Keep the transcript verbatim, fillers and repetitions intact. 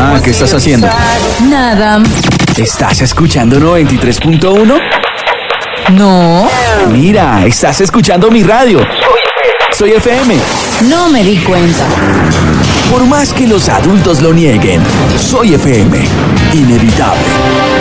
Mamá, ¿qué estás haciendo? Nada. ¿Estás escuchando noventa y tres punto uno? No. Mira, estás escuchando mi radio. Soy F M. No me di cuenta. Por más que los adultos lo nieguen, Soy F M. Inevitable.